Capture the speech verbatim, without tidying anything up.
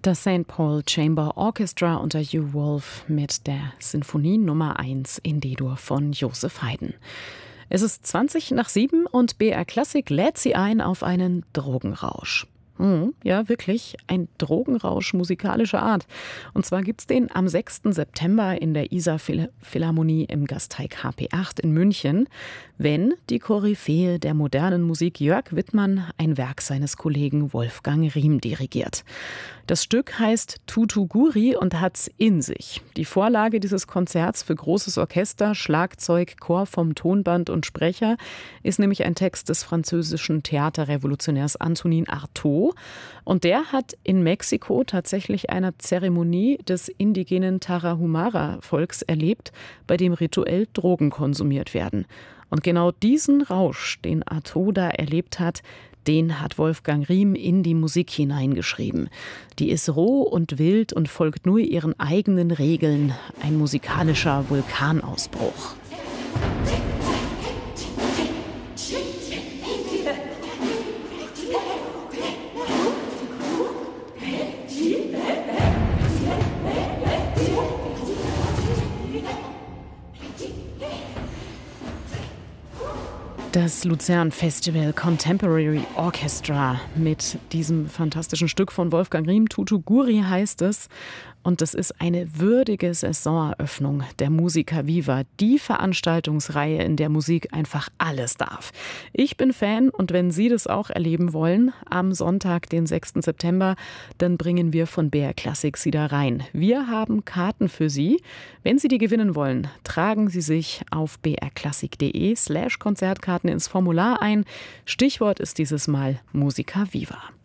Das Saint Paul Chamber Orchestra unter Hugh Wolf mit der Sinfonie Nummer eins in D-Dur von Joseph Haydn. Es ist zwanzig nach sieben und B R Klassik lädt Sie ein auf einen Drogenrausch. Hm, ja, wirklich, ein Drogenrausch musikalischer Art. Und zwar gibt's den am sechsten September in der Isar Philharmonie im Gasteig H P acht in München, wenn die Koryphäe der modernen Musik Jörg Wittmann ein Werk seines Kollegen Wolfgang Riem dirigiert. Das Stück heißt Tutu Guri und hat's in sich. Die Vorlage dieses Konzerts für großes Orchester, Schlagzeug, Chor vom Tonband und Sprecher ist nämlich ein Text des französischen Theaterrevolutionärs Antonin Artaud. Und der hat in Mexiko tatsächlich einer Zeremonie des indigenen Tarahumara-Volks erlebt, bei dem rituell Drogen konsumiert werden. Und genau diesen Rausch, den Artaud da erlebt hat, den hat Wolfgang Riem in die Musik hineingeschrieben. Die ist roh und wild und folgt nur ihren eigenen Regeln. Ein musikalischer Vulkanausbruch. Das Luzern Festival Contemporary Orchestra mit diesem fantastischen Stück von Wolfgang Riem, Tutu Guri heißt es. Und das ist eine würdige Saisoneröffnung der Musica Viva, die Veranstaltungsreihe, in der Musik einfach alles darf. Ich bin Fan und wenn Sie das auch erleben wollen, am Sonntag, den sechsten September, dann bringen wir von B R Klassik Sie da rein. Wir haben Karten für Sie. Wenn Sie die gewinnen wollen, tragen Sie sich auf brklassik.de slash Konzertkarten ins Formular ein. Stichwort ist dieses Mal Musica Viva.